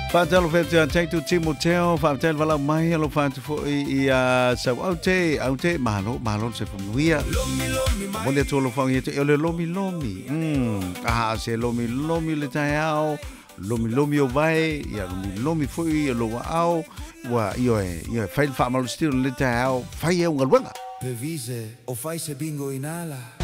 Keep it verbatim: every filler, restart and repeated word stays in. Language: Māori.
Fatalo fete tai tu Timoteo, fatel vala mai lo fatu fo i a sa aute aute malo malo se fuia. Mo le tolo fa i te le lomi lomi. Mm, ah se lomi lomi le tai ao, lomi lomi o vai, ia lomi lomi fo i lo ao, wa io e io fai fa malo stilo le tai ao, fai e un galwanga. Bevise o fai se bingo in ala.